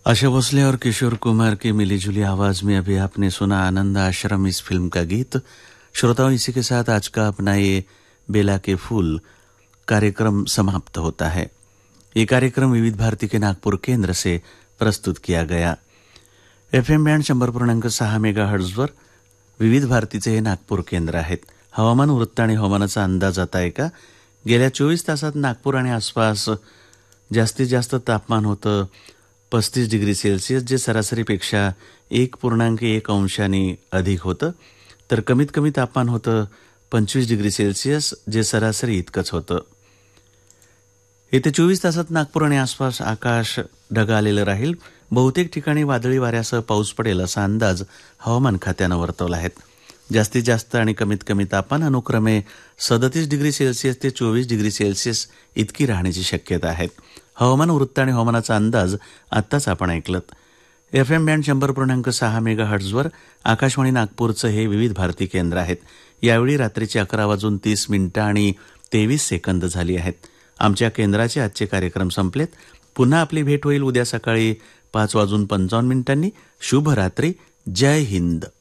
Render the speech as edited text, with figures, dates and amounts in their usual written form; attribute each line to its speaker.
Speaker 1: आशा भोसले और किशोर कुमार की मिलीजुली आवाज में अभी आपने सुना आनंद आश्रम इस फिल्म का गीत। श्रोताओं, इसी के साथ आज का अपना ये बेला के फूल कार्यक्रम समाप्त होता है। ये कार्यक्रम विविध भारती के नागपूर केंद्र से प्रस्तुत किया गया। FM बँड 100.6 मेगाहर्ट्झवर विविध भारतीचे हे नागपूर केंद्र आहेत। हवामान वृत्त आणि हवामानाचा अंदाज आता आहे का? गेल्या 24 तासात नागपूर आणि आसपास जास्तीत जास्त तापमान होतं 35 डिग्री सेल्सिअस, जे सरासरीपेक्षा 1.1 अंशांनी अधिक होतं, तर कमीत कमी तापमान होतं 25 डिग्री सेल्सिअस, जे सरासरी इतकंच होतं. येत्या 24 तासात नागपूर आणि आसपास आकाश ढगाळलेलं राहील. बहुतेक ठिकाणी वादळी वाऱ्यासह पाऊस पडेल असा अंदाज हवामान खात्यानं वर्तवला आहे. जास्तीत जास्त आणि कमीत कमी तापमान अनुक्रमे 37 डिग्री सेल्सिअस ते 24 डिग्री सेल्सिअस इतकी राहण्याची शक्यता आहे. हवामान वृत्त आणि हवामानाचा अंदाज आत्ताच आपण ऐकलत. FM बँड 100.6 मेगाहर्ट्झवर आकाशवाणी नागपूरचं हे विविध भारती केंद्र आहेत. यावेळी रात्रीचे 11:30 आणि 23 सेकंद झाली आहेत. आमच्या केंद्राचे आजचे कार्यक्रम संपलेत. पुन्हा आपली भेट होईल उद्या सकाळी 5:55 शुभ रात्री. जय हिंद.